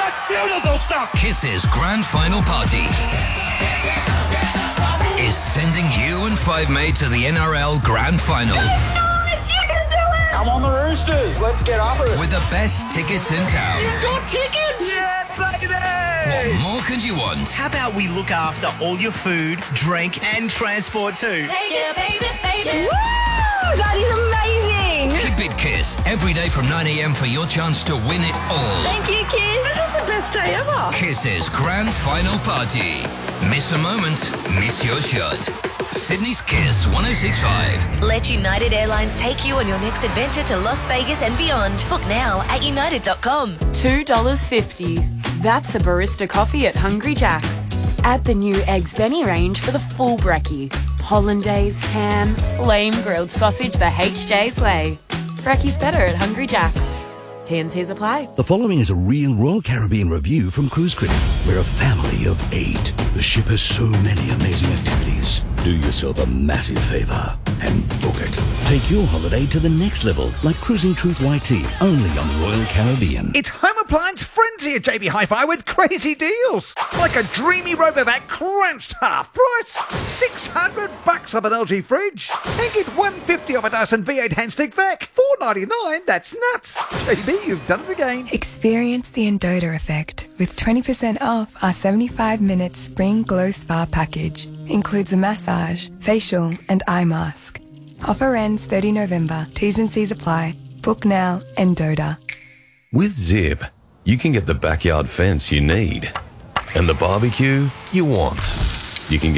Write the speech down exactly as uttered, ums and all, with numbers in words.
What beautiful stuff! Kiss's grand final party is sending you and Five Mate to the N R L Grand Final. I'm on the Roosters. Let's get off it. With the best tickets in town. You've got tickets? Yeah, baby! What more could you want? How about we look after all your food, drink, and transport too? Take it, baby, baby. Woo! That is amazing! Keep it Kiss every day from nine a.m. for your chance to win it all. Thank you, Kiss. This is the best day ever. Kiss's grand final party. Miss a moment, miss your shot. Sydney's Kiss one oh six point five. Let United Airlines take you on your next adventure to Las Vegas and beyond. Book now at united dot com. two dollars fifty. That's a barista coffee at Hungry Jack's. Add the new Eggs Benny range for the full brekkie. Hollandaise, ham, flame grilled sausage the H J's way. Brekkie's better at Hungry Jack's. T and C's apply. The following is a real Royal Caribbean review from Cruise Critic. We're a family of eight. The ship has so many amazing activities. Do yourself a massive favour and book it. Take your holiday to the next level, like Cruising Truth Y T, only on Royal Caribbean. It's Home Appliance Frenzy at J B Hi-Fi with crazy deals. Like a dreamy RoboVac crunched half price. six hundred bucks off an L G fridge. And get one hundred fifty off a Dyson V eight handstick vac. four ninety-nine, that's nuts. J B, you've done it again. Experience the Endota effect with twenty percent off our seventy-five minute Spring Glow Spa package. Includes a massage, facial and eye mask. Offer ends thirtieth of November. T's and C's apply. Book now, Endota. With Zip, you can get the backyard fence you need and the barbecue you want. You can get